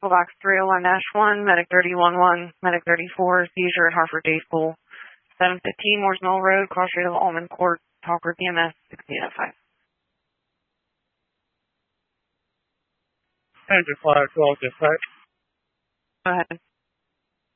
vehicle box 301-1, medic 3011, medic 34, seizure at Hartford Day School, 715 Moore's Mill Road, cross street of Almond Court, Talker PMS 1605. Engine 512 dispatch. Go ahead.